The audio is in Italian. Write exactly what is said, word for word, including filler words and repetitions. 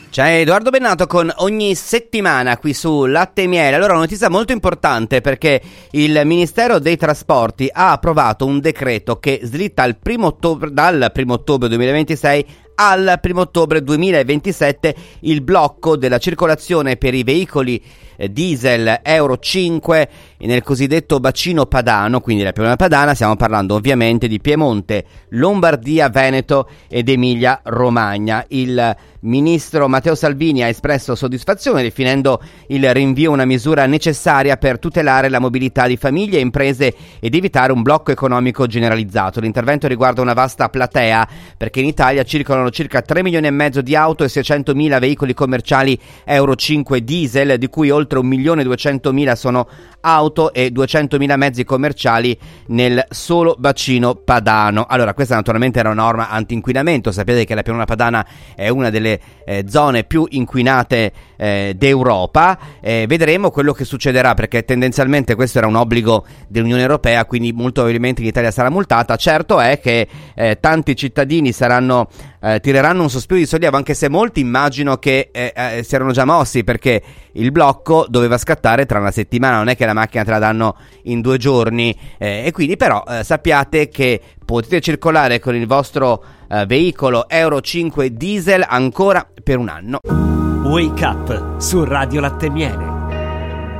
C'è Edoardo Bennato con Ogni Settimana qui su Latte e Miele. Allora, una notizia molto importante, perché il Ministero dei Trasporti ha approvato un decreto che slitta al primo ottobre, dal primo ottobre duemilaventisei al primo ottobre duemilaventisette il blocco della circolazione per i veicoli eh, diesel Euro cinque nel cosiddetto bacino padano, quindi la pianura padana. Stiamo parlando ovviamente di Piemonte, Lombardia, Veneto ed Emilia Romagna. Il ministro Matteo Salvini ha espresso soddisfazione definendo il rinvio una misura necessaria per tutelare la mobilità di famiglie e imprese ed evitare un blocco economico generalizzato. L'intervento riguarda una vasta platea, perché in Italia circolano circa tre milioni e mezzo di auto e seicentomila veicoli commerciali Euro cinque diesel, di cui oltre un milione e duecentomila sono auto e duecentomila mezzi commerciali nel solo bacino padano. Allora, questa naturalmente era una norma anti-inquinamento. Sapete che la pianura padana è una delle eh, zone più inquinate eh, d'Europa. Eh, vedremo quello che succederà, perché tendenzialmente questo era un obbligo dell'Unione Europea, quindi molto probabilmente l'Italia sarà multata. Certo è che eh, tanti cittadini saranno eh, tireranno un sospiro di sollievo, anche se molti immagino che eh, eh, si erano già mossi, perché il blocco doveva scattare tra una settimana, non è che la macchina te la danno in due giorni, eh, e quindi però eh, sappiate che potete circolare con il vostro eh, veicolo Euro cinque diesel ancora per un anno. Wake Up su Radio Latte e Miele.